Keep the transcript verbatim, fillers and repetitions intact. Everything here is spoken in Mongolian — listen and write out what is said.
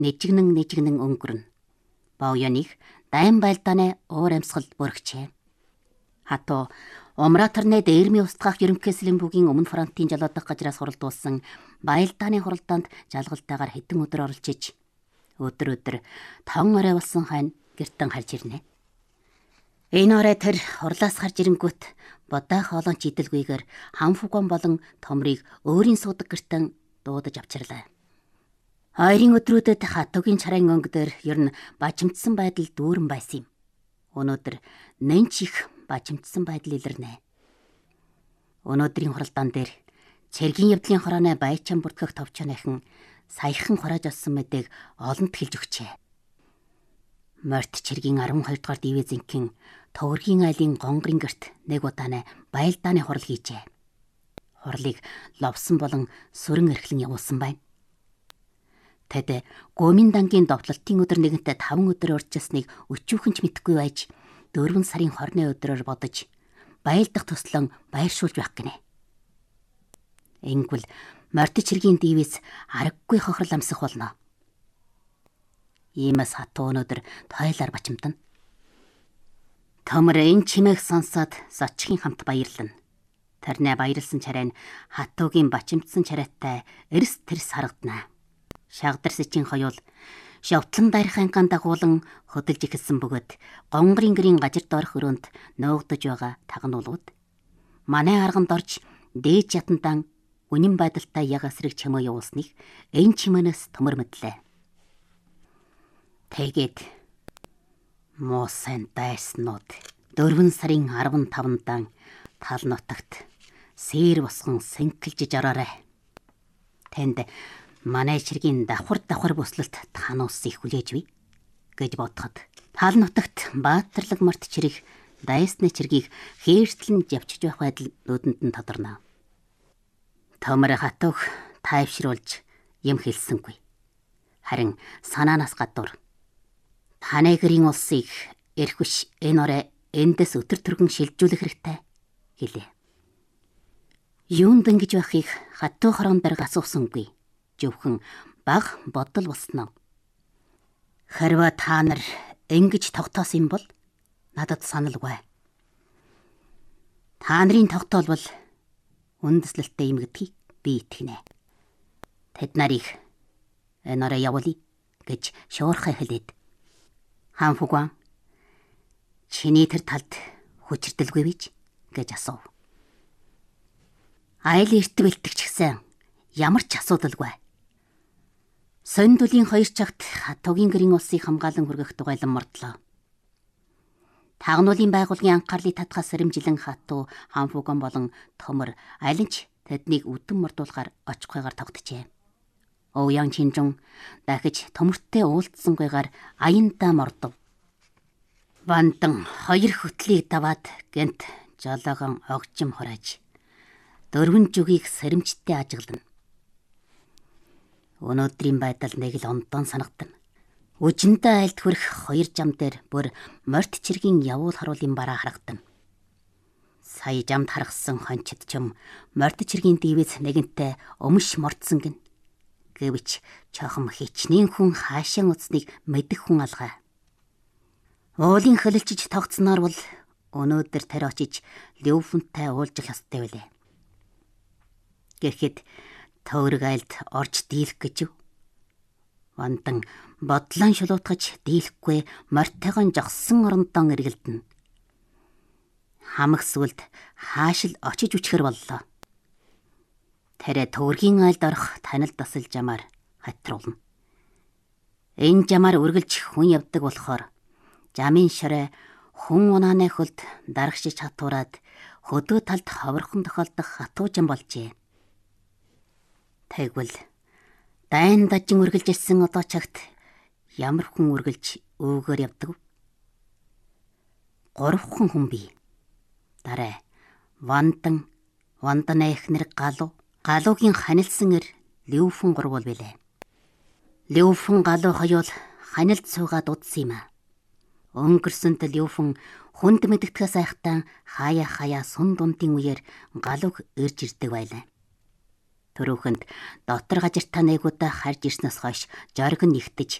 нэжигнэн нэжигнэн өнгөрнө. Бовёник дайм байлдааны уур амьсгал бүрэгчээ. Хатуу Умратарны дээрмийн устгах ерөнхийлөгчийн бүгийн өмнө фронтын жолоодох газраас хуралдуулсан баялдааны хуралдаанд жалгалтайгаар хэдэн өдөр оролж иж өдөр өдөр тон орой болсон хань гертэн харж ирнэ. Энэ орой тэр хурлаас гарч ирэнгүүт бодоох олонч идэлгүйгээр ханфугон болон томрыг өөрийн суудаг гертэн дуудаж авчирлаа. Хоёрын өдрүүдэд хатуугийн чарын өнгө дээр ер нь бачимдсан байдал дүүрэн байсан юм. Өнөөдөр нэнч их бачимдсан байдал илэрнэ. Өнөөдрийн хуралдаан дээр цэргийн явдлын хорооны баячаан бүртгэх товчооныхан саяхан хурааж олсон мэдээг олонд хэлж өгчээ. Морьт цэргийн арван хоёр дугаар дивизийнхэн Төвөргийн айлын гонгорын гэрт нэг удаанаа баялдааны хурал хийжээ. Хурлыг ловсон болон сүрэн эрхлэн явуулсан байна. Тэд Гомин дангийн довтлолтын өдөр нэгэнтээ таван өдөр урьдчилсныг өчүүхэн ч мэдэхгүй байж дөрвөн сарын хорны өдрөөр бодож баялдах туслан байршуулж байх гинэ. Ингэвэл морьт цэргийн дивиз аргагүй хохирол амсах болно. Иймээс хатуу өнөдөр тойлоор бачимдана. Төмөр энэ чимээх сонсоод зочгийн хамт баярлана. Тарнаа баярлсан чарай нь хатуугийн бачимдсан чарайтай эрс тэрс харагдана. Шагдар сэчийн хоёул шовтлон дайрхангаан дагуулan хөдөлж ихэлсэн бөгөөд гонгорын гэрийн гажир доорх өрөөнд нөөгдөж байгаа тагнуулууд манай арганд орж дээж ятандан үнэн байдалтай яг эсрэг чимээ явуулсныг энэ чимээнээс төмөр мэдлээ. Тэгээд муусан дайснууд дөрвөн сарын арван тавндан тал нутагт сэр босгон сэнкэлж ороорой. Тэнд манай чиргийн давхар давхар бүслэлт тануусыг хүлээж бий гэж бодоход тал нутагт баатарлаг морьт чирэг дайсны чиргийг хээртлэн явчиж байх байдал нүдэнд нь тодорно. Төмөр хатууг тайвшруулж юм хэлсэнгүй. Харин санаанаас гадуур таны гэрийн улсыг эрхвш энэ орой эндээс өтөр түргэн шилжүүлэх хэрэгтэй гэлээ. Юунд ингэж байхыг хатуу хорон дээр асуусангүй. Зөвхөн баг бодол болсноо. Харва та нар ингэж тогтоосон юм бол надад саналгүй. Та нарын тогтоол бол үндэслэлтэй юм гэдгийг би итгэнэ. Тэд нарыг энэ орой явуулъя гэж шуурхай хэлээд Ханфуган чиний тэр талд хүчирдэлгүй бич гэж асуув. Айл эрт бэлтгэж гисэн ямар ч асуудалгүй. Сондулийн хоёр цагт хатуугийн гэрийн улсыг хамгаалан хүргэх дугайлан мордлоо. Тагнуулын байгууллагын анхаарлыг татгах сэрэмжилэн хатуу Ханфуган болон Төмөр алинч тэднийг үдэн мордуулахаар очихгүйгээр тогтжээ. Оуян Чинжун дахиж Төмөртэй уулзсангүйгээр аяндаа мордов. Вантан хоёр хөтлийг даваад гэнт жолоогон огжим хурааж дөрвөн жүгийг сэрэмжтэй ажиглана. Өнөөдрийн байдал нэг л ондон санагдана. Үжиндээ айлд хүрэх хоёр жам дээр бүр морьт цэргийн явуул харуулын бараа харагдана. Сая жамд харгасан хончид чим морьт цэргийн дивиз нэгэнтээ өмш мордсон гин. Гэвч чохом хичнээн хүн хаашаа уцсныг мэдэх хүн алгаа. Уулын хөлөлчиж тогтсноор бол өнөөдөр тэр очиж Лёвфэнтэй уулзах ёстой байлээ. Гэхэд Төвөрг айлд орж дийлэх гэж юу? Вандан бодлон шулуутгаж дийлэхгүй морьтойгон жогсон орондон эргэлдэнэ. Хамаг сүлд хаашил очиж үчхэр боллоо. Тэрэ Төвөргийн айлд орох танил дасал жамаар хатруулна. Энэ жамаар үргэлж хүн явдаг болохоор жамын шорой хүн унааны хөлд дарагшиж хатуураад хөдөө талд ховорхон тохиолдох хатуу жам болжээ. Тэгвэл дайн дажин үргэлж ирсэн одоо цагт ямар хүн үргэлж өвгөр явдаг вэ? Гурван хүн бий. Дараа Вандан, Ванданы эхнэр Галуу, Галуугийн ханилсан эр Лёвфэн гурвал билээ. Лёвфэн Галуу хоёул ханилд суугаад удсан юм а. Өнгөрсөнд Лёвфэн хүнд мэддэхээс айхтан хаяа хаяа сун дундын үеэр Галууг ирж ирдэг байлаа. Төрөөхөнд дотор гажиртаа нээгүүдэ харж ирснээс хойш жориг нь нэгтэж